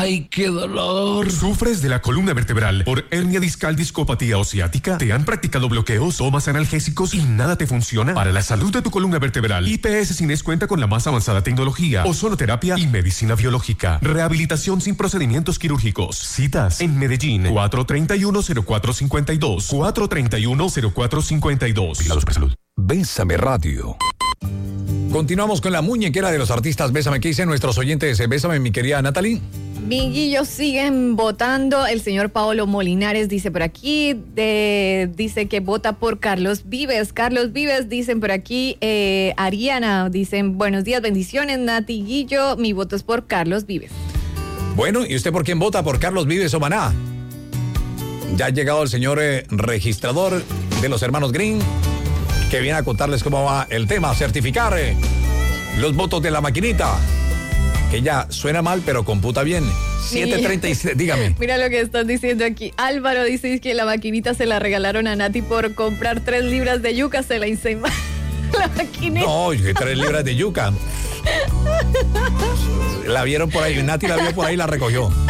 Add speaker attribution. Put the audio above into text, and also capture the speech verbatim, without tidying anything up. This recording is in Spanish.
Speaker 1: ¡Ay, qué dolor!
Speaker 2: ¿Sufres de la columna vertebral por hernia discal, discopatía o ciática? ¿Te han practicado bloqueos, tomas analgésicos y nada te funciona? Para la salud de tu columna vertebral, I P S Cines cuenta con la más avanzada tecnología, ozonoterapia y medicina biológica. Rehabilitación sin procedimientos quirúrgicos. Citas en Medellín, cuatro treinta y uno, cero cuatro cincuenta y dos, cuatro treinta y uno, cero cuatro cincuenta y dos.
Speaker 3: Vigilado Supersalud. Bésame Radio. Continuamos con la muñequera de los artistas Bésame. ¿Qué dicen nuestros oyentes? Bésame, mi querida Natalie.
Speaker 4: Miguillos siguen votando. El señor Paolo Molinares dice por aquí, de, dice que vota por Carlos Vives. Carlos Vives, dicen por aquí. eh, Ariana, dicen buenos días, bendiciones, Nati Guillo. Mi voto es por Carlos Vives.
Speaker 3: Bueno, ¿y usted por quién vota? ¿Por Carlos Vives o Maná? Ya ha llegado el señor eh, registrador de los hermanos Green, que viene a contarles cómo va el tema, certificar eh, los votos de la maquinita, que ya suena mal, pero computa bien. siete treinta y siete, dígame.
Speaker 4: Mira lo que están diciendo aquí. Álvaro dice que la maquinita se la regalaron a Nati por comprar tres libras de yuca, se la hice mal. La maquinita.
Speaker 3: No, tres libras de yuca. La vieron por ahí, Nati la vio por ahí y la recogió.